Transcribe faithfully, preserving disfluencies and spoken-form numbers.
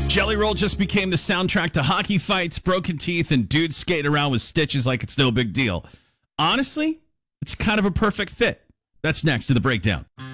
Jelly Roll just became the soundtrack to hockey fights, broken teeth, and dudes skating around with stitches like it's no big deal. Honestly, it's kind of a perfect fit. That's next to the breakdown.